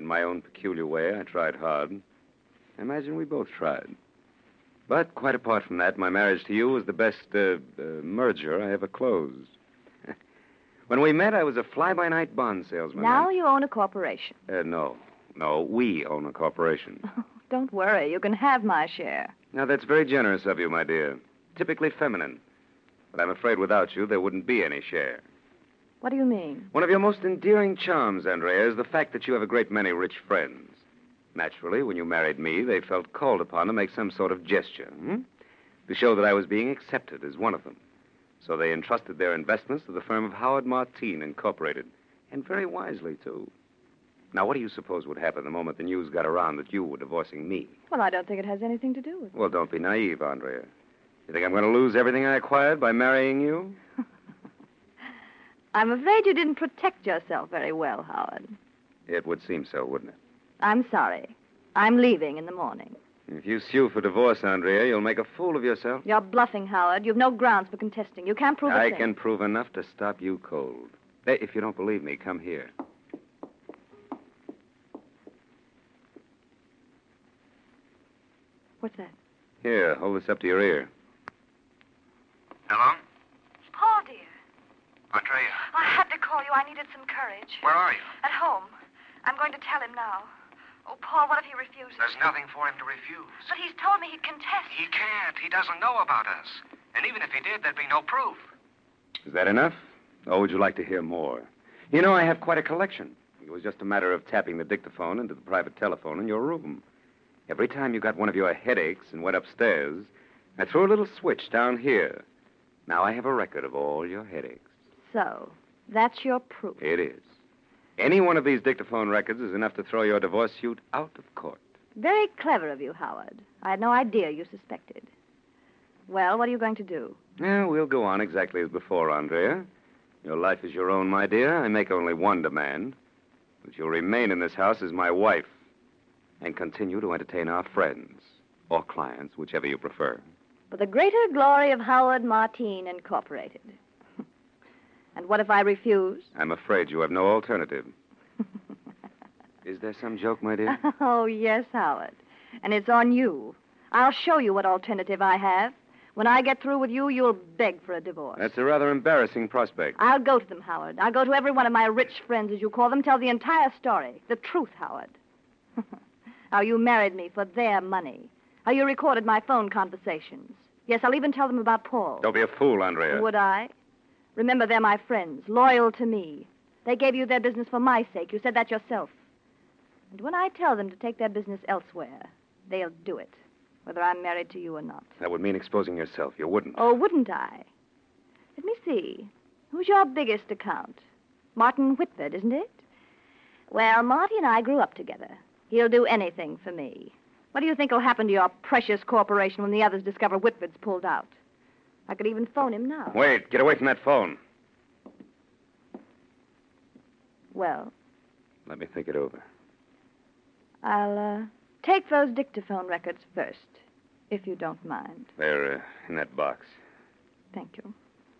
my own peculiar way, I tried hard. I imagine we both tried. But quite apart from that, my marriage to you was the best merger I ever closed. When we met, I was a fly-by-night bond salesman. Now you own a corporation. No. No, we own a corporation. Don't worry. You can have my share. Now, that's very generous of you, my dear. Typically feminine. But I'm afraid without you, there wouldn't be any share. What do you mean? One of your most endearing charms, Andrea, is the fact that you have a great many rich friends. Naturally, when you married me, they felt called upon to make some sort of gesture, to show that I was being accepted as one of them. So they entrusted their investments to the firm of Howard Martine Incorporated, and very wisely, too. Now, what do you suppose would happen the moment the news got around that you were divorcing me? Well, I don't think it has anything to do with it. Well, don't be naive, Andrea. You think I'm going to lose everything I acquired by marrying you? I'm afraid you didn't protect yourself very well, Howard. It would seem so, wouldn't it? I'm sorry. I'm leaving in the morning. If you sue for divorce, Andrea, you'll make a fool of yourself. You're bluffing, Howard. You've no grounds for contesting. You can't prove a thing. I can prove enough to stop you cold. Hey, if you don't believe me, come here. What's that? Here, hold this up to your ear. Hello? Paul, dear. Andrea, I had to call you. I needed some courage. where are you? At home. I'm going to tell him now. Oh, Paul, what if he refuses? There's nothing for him to refuse. But he's told me he'd contest. He can't. He doesn't know about us. And even if he did, there'd be no proof. Is that enough? Or would you like to hear more? You know, I have quite a collection. It was just a matter of tapping the dictaphone into the private telephone in your room. Every time you got one of your headaches and went upstairs, I threw a little switch down here. Now I have a record of all your headaches. So, that's your proof. It is. Any one of these dictaphone records is enough to throw your divorce suit out of court. Very clever of you, Howard. I had no idea you suspected. Well, what are you going to do? Yeah, we'll go on exactly as before, Andrea. Your life is your own, my dear. I make only one demand. That you'll remain in this house as my wife and continue to entertain our friends or clients, whichever you prefer. For the greater glory of Howard Martine Incorporated. And what if I refuse? I'm afraid you have no alternative. Is there some joke, my dear? Oh, yes, Howard. And it's on you. I'll show you what alternative I have. When I get through with you, you'll beg for a divorce. That's a rather embarrassing prospect. I'll go to them, Howard. I'll go to every one of my rich friends, as you call them, tell the entire story. The truth, Howard. How you married me for their money. How you recorded my phone conversations. Yes, I'll even tell them about Paul. Don't be a fool, Andrea. Would I? Remember, they're my friends, loyal to me. They gave you their business for my sake. You said that yourself. And when I tell them to take their business elsewhere, they'll do it, whether I'm married to you or not. That would mean exposing yourself. You wouldn't. Oh, wouldn't I? Let me see. Who's your biggest account? Martin Whitford, isn't it? Well, Marty and I grew up together. He'll do anything for me. What do you think will happen to your precious corporation when the others discover Whitford's pulled out? I could even phone him now. Wait, get away from that phone. Well? Let me think it over. I'll take those dictaphone records first, if you don't mind. They're in that box. Thank you.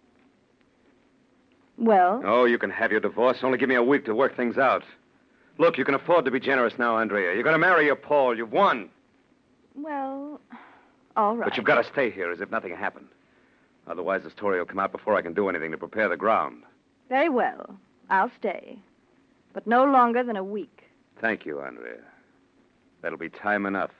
Well? Oh, you can have your divorce. Only give me a week to work things out. Look, you can afford to be generous now, Andrea. You're going to marry your Paul. You've won. Well, all right. But you've got to stay here as if nothing happened. Otherwise, the story will come out before I can do anything to prepare the ground. Very well. I'll stay. But no longer than a week. Thank you, Andrea. That'll be time enough.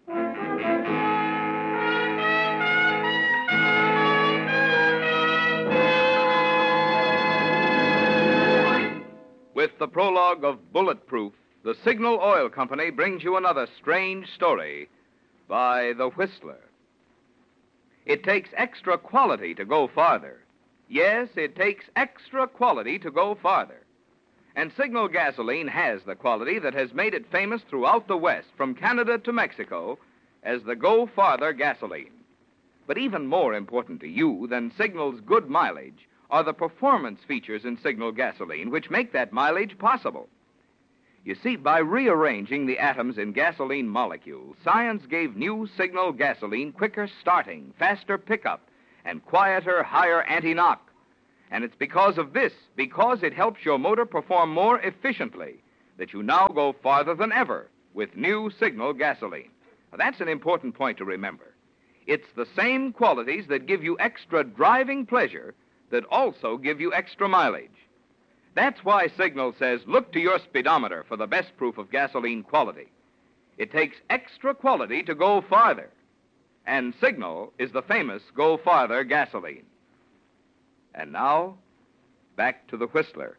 With the prologue of Bulletproof, the Signal Oil Company brings you another strange story by The Whistler. It takes extra quality to go farther. Yes, it takes extra quality to go farther. And Signal gasoline has the quality that has made it famous throughout the West, from Canada to Mexico, as the Go Farther gasoline. But even more important to you than Signal's good mileage are the performance features in Signal gasoline which make that mileage possible. You see, by rearranging the atoms in gasoline molecules, science gave new Signal gasoline quicker starting, faster pickup, and quieter, higher anti-knock. And it's because of this, because it helps your motor perform more efficiently, that you now go farther than ever with new Signal gasoline. Now, that's an important point to remember. It's the same qualities that give you extra driving pleasure that also give you extra mileage. That's why Signal says look to your speedometer for the best proof of gasoline quality. It takes extra quality to go farther. And Signal is the famous Go Farther gasoline. And now, back to the Whistler.